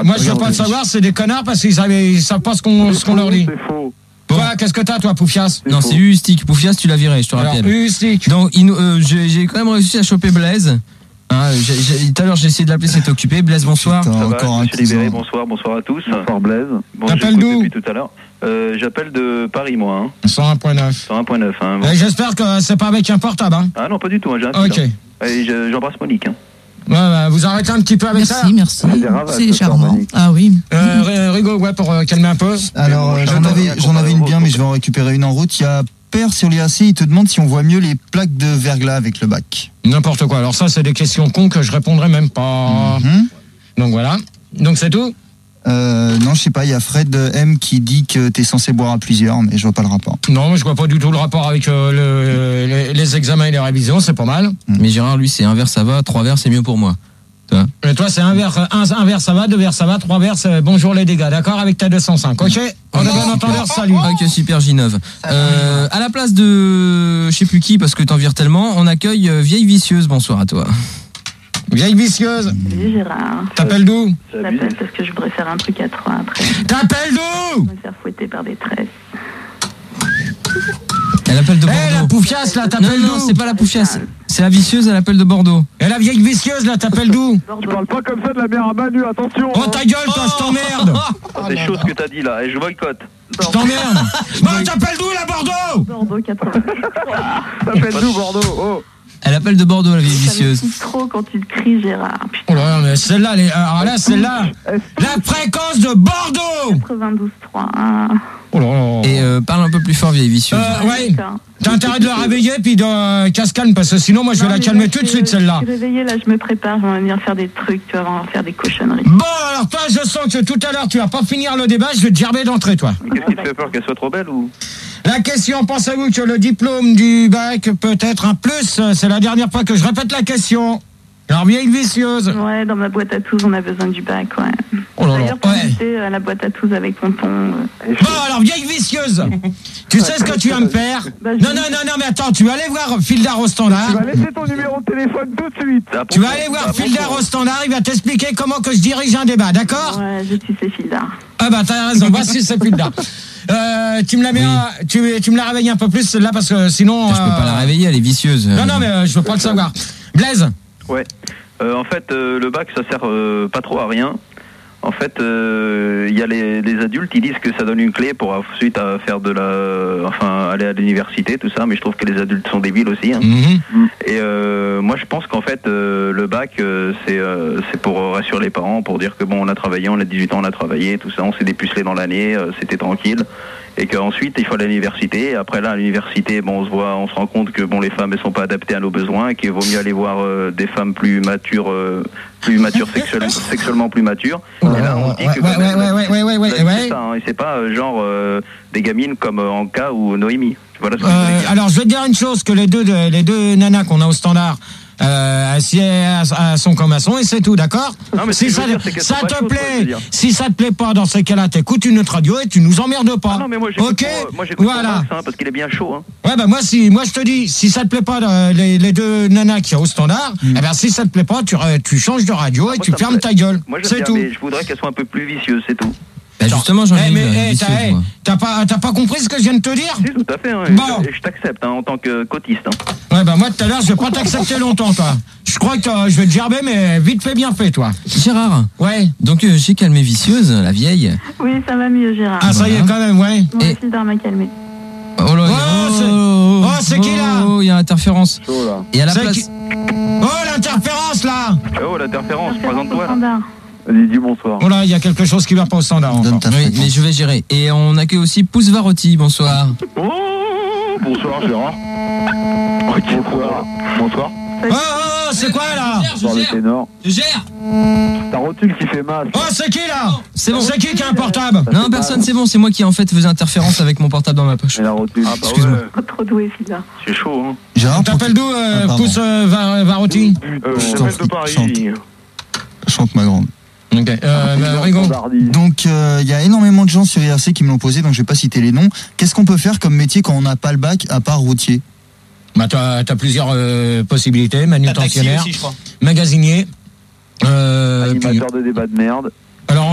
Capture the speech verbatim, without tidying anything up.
moi je veux pas le savoir, c'est des connards parce qu'ils savent, ils savent pas ce qu'on, ce qu'on leur dit. C'est faux. Toi, qu'est-ce que t'as, toi, Poufias? Non, c'est Ustic. Poufias, tu l'as viré, je te rappelle. Ustic. Donc, il, euh, j'ai, j'ai quand même réussi à choper Blaise. Hein, j'ai, j'ai, tout à l'heure, j'ai essayé de l'appeler, c'était occupé. Blaise, bonsoir. Putain, Ça va, encore je un suis libéré. cousin. Bonsoir, bonsoir à tous. Bonsoir Blaise. Bon, T'appelles j'écoute d'où? depuis tout à l'heure. Euh, j'appelle de Paris, moi. Hein. cent un point neuf. cent un point neuf. Hein, bon. Et j'espère que c'est pas avec un portable, hein. Ah non, pas du tout. Hein, j'ai un Ok. fil, hein. Et je- j'embrasse Monique. Hein. Ouais, ouais, vous arrêtez un petit peu avec ça. Merci, merci. des ravages, C'est ce soir, charmant. Monique. Ah oui. Euh, Rigo, ouais, pour euh, calmer un peu. Alors, Mais bon, euh, j'en j'en avais- avais, j'en avais une bien, mais je vais en récupérer une en route. Il y a Père sur l'I A C, il te demande si on voit mieux les plaques de verglas avec le bac. N'importe quoi. Alors ça, c'est des questions cons que je répondrai même pas. Mhm. Donc voilà. Donc c'est tout. Euh, non, je sais pas, il y a Fred M qui dit que t'es censé boire à plusieurs, mais je vois pas le rapport. Non, mais je vois pas du tout le rapport avec euh, le, les, les examens et les révisions. C'est pas mal. Mais Gérard, lui, c'est un verre, ça va. Trois verres, c'est mieux pour moi. Et toi, c'est un verre, un, un verre, ça va. Deux verres, ça va. Trois verres, c'est bonjour les dégâts. D'accord, avec ta deux cent cinq. Ok. On a bien entendu. Salut. Ok, super, J neuf. Euh, à la place de, je sais plus qui, parce que t'en vires tellement, on accueille euh, Vieille Vicieuse. Bonsoir à toi. Vieille vicieuse. Salut Gérard. T'appelles d'où? Je t'appelle parce que je voudrais faire un truc à trois après. T'appelles d'où? Me faire fouetter par des tresses. Elle appelle de Eh, la Bordeaux. poufiasse, là, Non, t'appelles non, d'où? c'est pas la poufiasse. C'est la vicieuse, elle appelle de Bordeaux. Et la vieille vicieuse, là, t'appelles d'où? Tu parles pas comme ça de la mère à Manu, attention. Oh, ta gueule, toi, je t'emmerde. C'est chaud ce que t'as dit là, et je boycotte. Je t'emmerde. Bon, t'appelles d'où, la Bordeaux? Bordeaux quatre-vingts. T'appelles d'où, Bordeaux? Oh. Elle appelle de Bordeaux, la vieille vicieuse. Ça me pique trop quand tu te cries Gérard. Putain, Oh là là, mais celle-là, elle est- alors là, celle-là, la fréquence de Bordeaux. quatre-vingt-douze trois. Ah. Oh là là. Et euh, parle un peu plus fort, vieille vicieuse. Euh, ouais. D'accord. T'as intérêt de la réveiller puis de euh, qu'elle se calme parce que sinon moi je vais Non, la mais calmer là, tout de je- suite celle-là. Je suis réveillée, là, je me prépare, je vais venir faire des trucs, tu vas voir, faire des cochonneries. Bon alors toi je sens que tout à l'heure tu vas pas finir le débat, je vais te gerber d'entrée toi. Qu'est-ce qui te fait peur, qu'elle soit trop belle ou? La question, pensez-vous que le diplôme du bac peut être un plus? C'est la dernière fois que je répète la question. Alors vieille vicieuse. Ouais, dans ma boîte à tous, on a besoin du bac, ouais. Oh là là. D'ailleurs, t'as Ouais. invité à la boîte à tous avec tonton. euh. Bon alors vieille vicieuse. Tu sais ce que tu vas me faire? Bah, je- Non non non non mais attends, tu vas aller voir Fildar au standard. Tu vas laisser ton numéro de téléphone tout de suite. Tu vas aller voir Fildar au standard, il va t'expliquer comment que je dirige un débat, d'accord? Ouais, je suis Céphildar. Ah bah t'as raison, voici c'est Fildar. Euh, tu me la mets, Oui. à- tu, tu me la réveilles un peu plus celle-là parce que sinon. Je peux pas euh, la réveiller, elle est vicieuse. Non non mais euh, je veux pas le savoir. Blaise. Ouais. Euh, en fait, euh, le bac, ça sert euh, pas trop à rien. En fait, il euh, y a les, les adultes, ils disent que ça donne une clé pour ensuite à faire de la, enfin, aller à l'université, tout ça. Mais je trouve que les adultes sont débiles aussi. Hein. Mm-hmm. Et euh, moi, je pense qu'en fait, euh, le bac, euh, c'est euh, c'est pour rassurer les parents, pour dire que bon, on a travaillé, on a dix-huit ans, on a travaillé, tout ça, on s'est dépucelé dans l'année, euh, c'était tranquille. Et qu'ensuite, il faut aller à l'université. Et après là, à l'université, bon, on se voit, on se rend compte que bon, les femmes, elles sont pas adaptées à nos besoins, et qu'il vaut mieux aller voir euh, des femmes plus matures, euh, plus matures sexuellement, sexuellement plus matures. Et là, on se dit Ouais, que ouais, quand même, ouais, ouais, ouais, ouais, ouais, c'est ouais. ça, hein, et c'est pas euh, genre euh, des gamines comme euh, Anka ou Noémie. Voilà ce que je Euh, voulais dire. alors je vais te dire une chose que les deux les deux nanas qu'on a au standard. Euh, si elles, elles sont comme elles sont et c'est tout, d'accord? Non, mais ce Si que je ça, veux dire, c'est qu'elles ça sont pas te chaudes, quoi, je veux plaît, dire. si ça te plaît pas dans ces cas-là, t'écoutes une autre radio et tu nous emmerdes pas. Ah non, mais moi j'écoute Ok, pour, moi, j'écoute pour voilà. Max, hein, parce qu'il est bien chaud. Hein. Ouais bah moi si moi je te dis si ça te plaît pas euh, les, les deux nanas qui sont au standard, eh ben si ça te plaît pas tu euh, tu changes de radio et Moi, tu ça me fermes plaît. ta gueule. Moi j'aime C'est bien, tout. mais je voudrais qu'elles soient un peu plus vicieuses, c'est tout. Bah, justement, j'en ai Eh, une mais euh, eh, vicieuse, t'as eh, moi. t'as pas t'as pas compris ce que je viens de te dire? Si, tout à fait. Hein, Bon. et je, et je t'accepte hein, en tant que cotiste. Hein. Ouais bah moi tout à l'heure je vais pas t'accepter longtemps toi. Je crois que euh, je vais te gerber mais vite fait bien fait toi. Gérard, Ouais. donc euh, j'ai calmé vicieuse, la vieille. Oui, ça va mieux, Gérard. Ah ça y est Voilà. quand même ouais. Mon Et- Céphildar m'a calmé. Oh là, Oh, c'est- oh, c'est qui, là? Oh, il y a interférence. Chaud là. Et à la C'est place. qui- Oh l'interférence là. Oh l'interférence, Interférence présente-toi au là. standard. Vas-y, dis bonsoir. Oh là il y a quelque chose qui va pas au standard encore. Donne ta Oui, fréquence. mais je vais gérer. Et on accueille aussi Pouce Varotti, bonsoir. Oh, bonsoir Gérard. Bonsoir. Bonsoir. Oh, oh, oh, c'est quoi là? Bonsoir le ténor. Je gère. Ta rotule qui fait mal. Oh c'est qui là? C'est bon. C'est qui qui a un portable? Non, personne, c'est bon, c'est moi qui en fait faisais interférence avec mon portable dans ma poche. Et la rotule. Ah bah Excuse-moi. ouais. Trop, trop doué, Fildar. C'est chaud hein. Gérard, pour T'appelles d'où euh, Ah, pardon. Pouce euh, Var- Varotti? Euh, je je t'en t'appelle de prie, Paris. chante. chante ma grande. Ok. Euh, bah, Rigon. Donc, il euh, y a énormément de gens sur I R C qui me l'ont posé, donc je vais pas citer les noms. Qu'est-ce qu'on peut faire comme métier quand on n'a pas le bac, à part routier? Bah t'as t'as plusieurs euh, possibilités, manutentionnaire, Taxi aussi, je crois. magasinier. Euh, puis- Animateur de débat de merde. alors